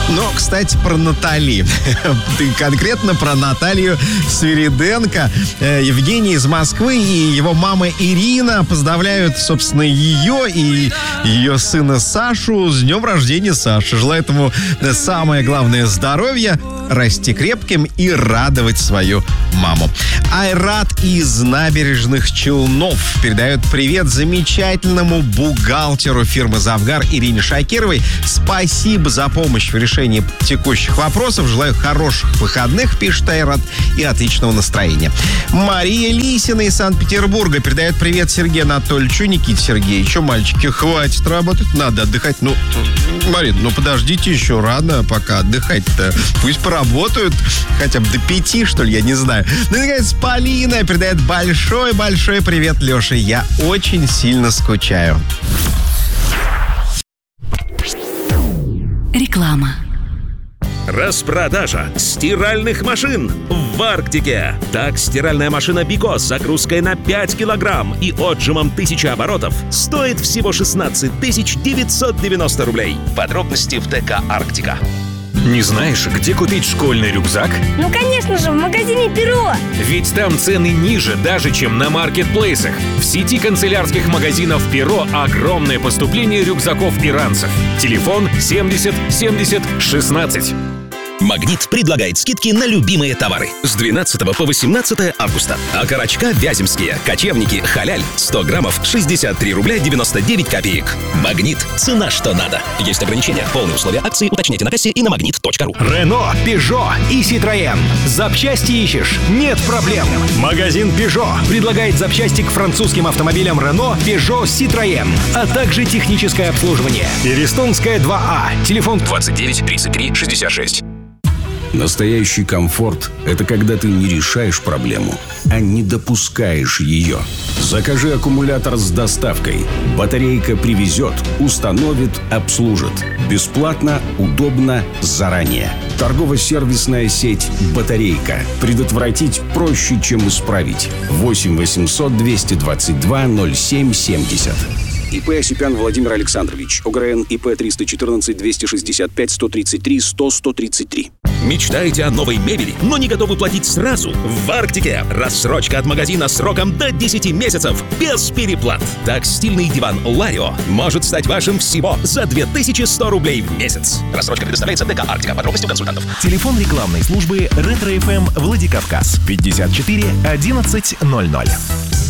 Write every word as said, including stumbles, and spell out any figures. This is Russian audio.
Но, кстати, про Натали. Конкретно про Наталью Свириденко. Евгений из Москвы и его мама Ирина поздравляют, собственно, ее и ее сына Сашу с днем рождения Саши. Желают ему самое главное здоровья, расти крепким и радовать свою маму. Айрат из Набережных Челнов передает привет замечательному бухгалтеру фирмы «Завгар» Ирине Шакировой. Спасибо за помощь в решении текущих вопросов. Желаю хороших выходных, пишет Айрат, и отличного настроения. Мария Лисина из Санкт-Петербурга передает привет Сергею Анатольевичу, Никите Сергеевичу. Мальчики, хватит работать, надо отдыхать. Ну, Марин, ну подождите, еще рано пока отдыхать-то. Пусть поработают хотя бы до пяти, что ли, я не знаю. Ну и, наконец, Полина передает большой-большой привет Леше. Я очень сильно скучаю. Реклама. Распродажа стиральных машин в Арктике. Так, стиральная машина Бико с загрузкой на пять килограмм и отжимом тысяча оборотов стоит всего шестнадцать тысяч девятьсот девяносто рублей. Подробности в ТК «Арктика». Не знаешь, где купить школьный рюкзак? Ну, конечно же, в магазине «Перо». Ведь там цены ниже даже, чем на маркетплейсах. В сети канцелярских магазинов «Перо» огромное поступление рюкзаков и ранцев. Телефон семьдесят семьдесят шестнадцать. «Магнит» предлагает скидки на любимые товары с двенадцатого по восемнадцатое августа. Окорочка вяземские, кочевники, халяль сто граммов шестьдесят три рубля девяносто девять копеек. «Магнит» – цена что надо. Есть ограничения. Полные условия акции уточняйте на кассе и на магнит точка ру. Рено, Пежо и Citroën. Запчасти ищешь? Нет проблем. Магазин «Пежо» предлагает запчасти к французским автомобилям Рено, Пежо, Citroën, а также техническое обслуживание. Перестонская два А. Телефон двадцать девять тридцать три шестьдесят шесть. Настоящий комфорт – это когда ты не решаешь проблему, а не допускаешь ее. Закажи аккумулятор с доставкой. Батарейка привезет, установит, обслужит. Бесплатно, удобно, заранее. Торгово-сервисная сеть «Батарейка». Предотвратить проще, чем исправить. восемь восемьсот двести двадцать два ноль семь семьдесят. ИП Осипян Владимир Александрович. ОГРН ИП триста четырнадцать двести шестьдесят пять сто тридцать три сто сто тридцать три. Мечтаете о новой мебели, но не готовы платить сразу? В Арктике рассрочка от магазина сроком до десяти месяцев без переплат. Так, стильный диван Ларио может стать вашим всего за две тысячи сто рублей в месяц. Рассрочка предоставляется ТК «Арктика». Подробности у консультантов. Телефон рекламной службы «Ретро-эф эм» Владикавказ пятьдесят четыре одиннадцать ноль ноль.